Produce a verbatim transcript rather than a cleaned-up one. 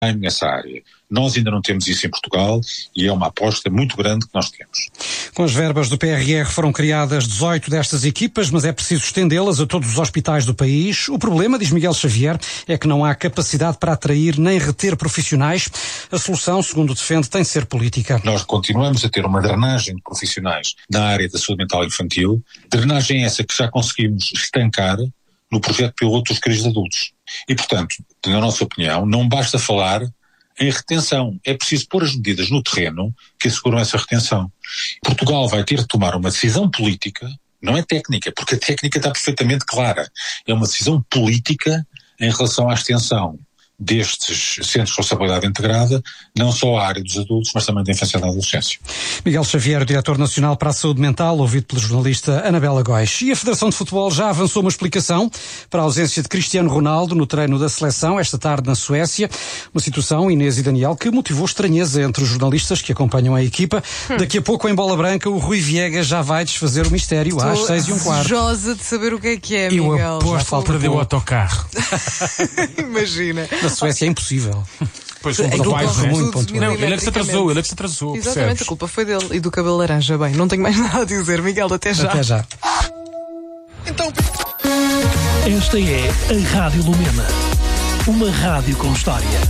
nessa área. Nós ainda não temos isso em Portugal e é uma aposta muito grande que nós temos. Com as verbas do P R R foram criadas dezoito destas equipas, mas é preciso estendê-las a todos os hospitais do país. O problema, diz Miguel Xavier, é que não há capacidade para atrair nem reter profissionais. A solução, segundo defende, tem de ser política. Nós continuamos a ter uma drenagem de profissionais na área da saúde mental infantil, drenagem essa que já conseguimos estancar no projeto piloto dos críticos adultos. E, portanto, na nossa opinião, não basta falar em retenção. É preciso pôr as medidas no terreno que asseguram essa retenção. Portugal vai ter de tomar uma decisão política, não é técnica, porque a técnica está perfeitamente clara. É uma decisão política em relação à extensão destes centros de responsabilidade integrada, não só à área dos adultos, mas também da infância e da adolescência. Miguel Xavier, diretor nacional para a saúde mental, ouvido pela jornalista Anabela Góis. E a Federação de Futebol já avançou uma explicação para a ausência de Cristiano Ronaldo no treino da seleção esta tarde na Suécia. Uma situação, Inês e Daniel, que motivou estranheza entre os jornalistas que acompanham a equipa. Hum. Daqui a pouco, em Bola Branca, o Rui Viegas já vai desfazer o mistério. Estou às seis e um quarto. Desejosa de saber o que é que é, Miguel. Eu aposto que perdeu o autocarro. Imagina. Na Suécia é impossível. Pois, a culpa vai, foi muito tudo não, ele é que se atrasou, ele é que se atrasou. Exatamente, percebes? A culpa foi dele e do cabelo laranja. Bem, não tenho mais nada a dizer. Miguel, até já. Até já. Então... Esta é a Rádio Lumena. Uma rádio com história.